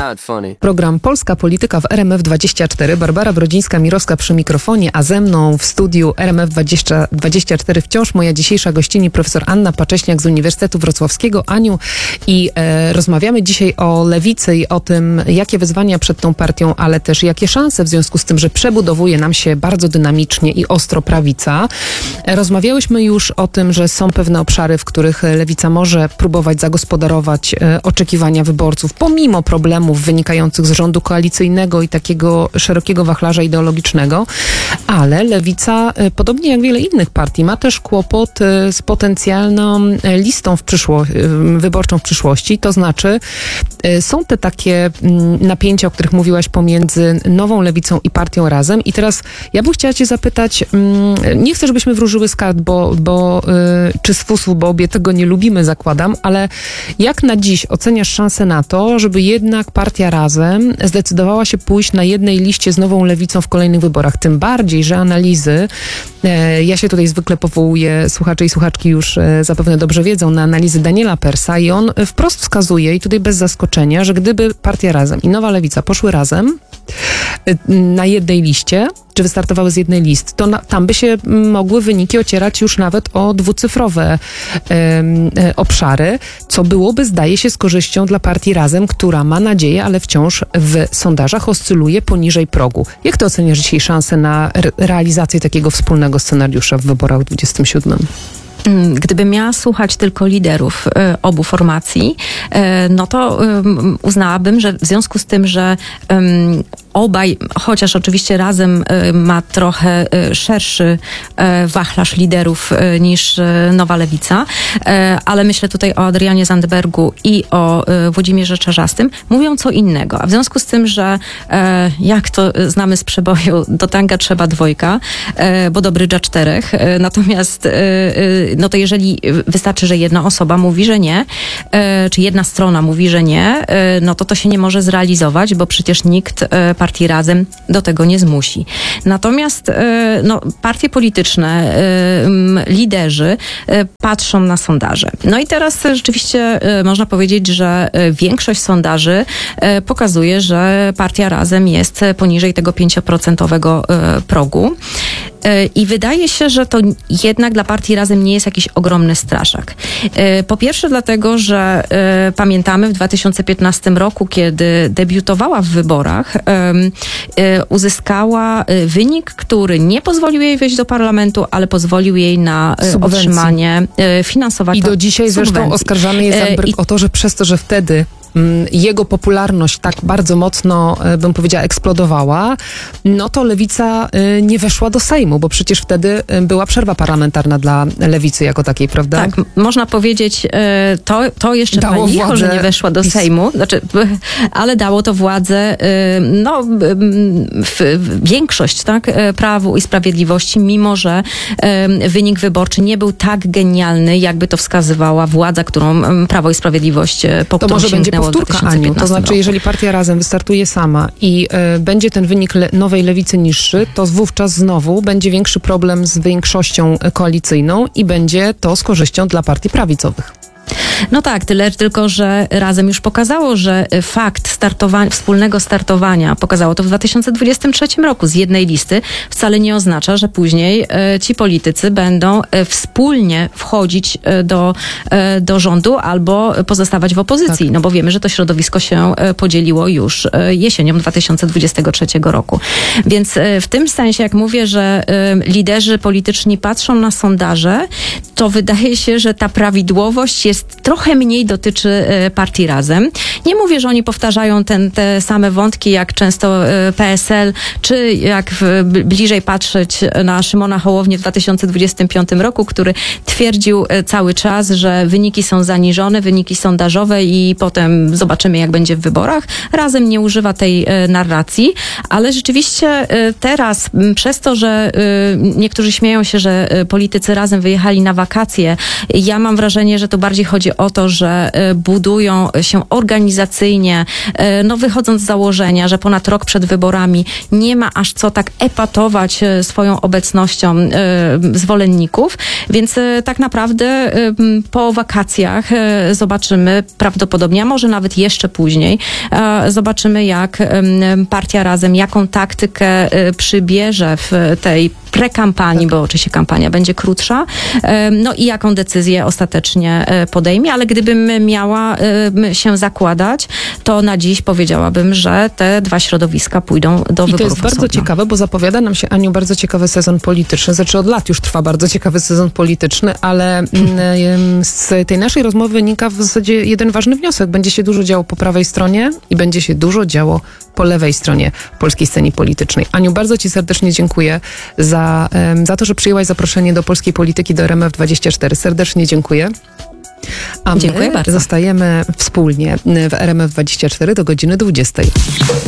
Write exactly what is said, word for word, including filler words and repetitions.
Program Polska Polityka w R M F dwadzieścia cztery. Barbara Brodzińska-Mirowska przy mikrofonie, a ze mną w studiu R M F dwadzieścia cztery wciąż moja dzisiejsza gościni, profesor Anna Pacześniak z Uniwersytetu Wrocławskiego. Aniu, i e, rozmawiamy dzisiaj o lewicy i o tym, jakie wyzwania przed tą partią, ale też jakie szanse w związku z tym, że przebudowuje nam się bardzo dynamicznie i ostro prawica. E, rozmawiałyśmy już o tym, że są pewne obszary, w których lewica może próbować zagospodarować e, oczekiwania wyborców, pomimo problemów wynikających z rządu koalicyjnego i takiego szerokiego wachlarza ideologicznego, ale lewica, e, podobnie jak wiele innych partii, ma też kłopot e, z potencjalną e, listą w przyszło- e, wyborczą w przyszłości. To znaczy, e, są te takie m, napięcia, o których mówiłaś, pomiędzy Nową Lewicą i partią Razem. I teraz ja bym chciała cię zapytać, m, nie chcę, żebyśmy wróżyły z kart, bo, bo e, czy z fusów, bo obie tego nie lubimy, zakładam, ale jak na dziś oceniasz szansę na to, żeby jednak partia Razem zdecydowała się pójść na jednej liście z Nową Lewicą w kolejnych wyborach? Tym bardziej, że analizy, e, ja się tutaj zwykle powołuję, słuchacze i słuchaczki już e, zapewne dobrze wiedzą, na analizy Daniela Persa i on wprost wskazuje, i tutaj bez zaskoczenia, że gdyby partia Razem i Nowa Lewica poszły razem e, na jednej liście, czy wystartowały z jednej listy, to na, tam by się mogły wyniki ocierać już nawet o dwucyfrowe e, e, obszary, co byłoby, zdaje się, z korzyścią dla partii Razem, która ma nadzieję, ale wciąż w sondażach oscyluje poniżej progu. Jak ty oceniasz dzisiaj szansę na re- realizację takiego wspólnego scenariusza w wyborach w dwudziestym siódmym? Gdybym miała słuchać tylko liderów y, obu formacji, y, no to y, uznałabym, że w związku z tym, że y, obaj, chociaż oczywiście Razem y, ma trochę y, szerszy y, wachlarz liderów y, niż y, Nowa Lewica, y, ale myślę tutaj o Adrianie Zandbergu i o y, Włodzimierze Czarzastym, mówią co innego. A w związku z tym, że y, jak to znamy z przeboju, do tanga trzeba dwojga, y, bo dobry dża czterech, y, natomiast y, y, no to jeżeli wystarczy, że jedna osoba mówi, że nie, y, czy jedna strona mówi, że nie, y, no to to się nie może zrealizować, bo przecież nikt y, partii Razem do tego nie zmusi. Natomiast y, no, partie polityczne, y, liderzy y, patrzą na sondaże. No i teraz rzeczywiście y, można powiedzieć, że y, większość sondaży y, pokazuje, że partia Razem jest poniżej tego pięcioprocentowego y, progu. I wydaje się, że to jednak dla partii Razem nie jest jakiś ogromny straszak. Po pierwsze dlatego, że y, pamiętamy w dwa tysiące piętnastym roku, kiedy debiutowała w wyborach, y, y, uzyskała wynik, który nie pozwolił jej wejść do parlamentu, ale pozwolił jej na y, otrzymanie y, finansowania. I do dzisiaj subwencji. Zresztą oskarżany jest Zandberg I... o to, że przez to, że wtedy jego popularność tak bardzo mocno, bym powiedziała, eksplodowała, no to Lewica nie weszła do Sejmu, bo przecież wtedy była przerwa parlamentarna dla Lewicy jako takiej, prawda? Tak, można powiedzieć, to, to jeszcze dało licho, że nie weszła do PiS. Sejmu, znaczy, ale dało to władzę, no, w, w większość, tak, Prawu i Sprawiedliwości, mimo że wynik wyborczy nie był tak genialny, jakby to wskazywała władza, którą Prawo i Sprawiedliwość po to może będzie powtórka, Aniu. To znaczy, jeżeli partia Razem wystartuje sama i y, będzie ten wynik le- Nowej Lewicy niższy, to wówczas znowu będzie większy problem z większością koalicyjną i będzie to z korzyścią dla partii prawicowych. No tak, tyle tylko, że Razem już pokazało, że fakt startowania, wspólnego startowania, pokazało to w dwa tysiące dwudziestym trzecim roku z jednej listy, wcale nie oznacza, że później e, ci politycy będą e, wspólnie wchodzić e, do, e, do rządu albo pozostawać w opozycji. Tak. No bo wiemy, że to środowisko się e, podzieliło już e, jesienią dwa tysiące dwudziestego trzeciego roku. Więc e, w tym sensie, jak mówię, że e, liderzy polityczni patrzą na sondaże, to wydaje się, że ta prawidłowość jest trochę mniej dotyczy e, partii Razem. Nie mówię, że oni powtarzają ten, te same wątki, jak często e, P S L, czy jak w, bliżej patrzeć na Szymona Hołownię w dwa tysiące dwudziestym piątym roku, który twierdził e, cały czas, że wyniki są zaniżone, wyniki sondażowe i potem zobaczymy, jak będzie w wyborach. Razem nie używa tej e, narracji, ale rzeczywiście e, teraz m, przez to, że e, niektórzy śmieją się, że e, politycy Razem wyjechali na wakacje, ja mam wrażenie, że to bardziej chodzi o to, że budują się organizacje organizacyjnie, e, no wychodząc z założenia, że ponad rok przed wyborami nie ma aż co tak epatować e, swoją obecnością e, zwolenników, więc e, tak naprawdę e, po wakacjach e, zobaczymy prawdopodobnie, a może nawet jeszcze później, e, zobaczymy jak e, partia Razem, jaką taktykę e, przybierze w tej prekampanii, bo oczywiście kampania będzie krótsza, e, no i jaką decyzję ostatecznie e, podejmie, ale gdybym miała e, się zakładać, to na dziś powiedziałabym, że te dwa środowiska pójdą do I wyborów to jest bardzo osobno. ciekawe, bo zapowiada nam się, Aniu, bardzo ciekawy sezon polityczny. Znaczy od lat już trwa bardzo ciekawy sezon polityczny, ale mm, z tej naszej rozmowy wynika w zasadzie jeden ważny wniosek. Będzie się dużo działo po prawej stronie i będzie się dużo działo po lewej stronie polskiej sceny politycznej. Aniu, bardzo Ci serdecznie dziękuję za, em, za to, że przyjęłaś zaproszenie do Polskiej Polityki, do R M F dwadzieścia cztery. Serdecznie dziękuję. A my Dziękuję bardzo. zostajemy wspólnie w R M F dwadzieścia cztery do godziny dwudziestej.